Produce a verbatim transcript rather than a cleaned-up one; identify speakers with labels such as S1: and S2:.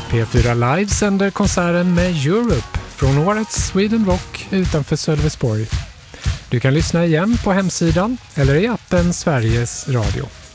S1: P fyra Live sänder konserten med Europe från årets Sweden Rock utanför Sölvesborg. Du kan lyssna igen på hemsidan eller i appen Sveriges Radio.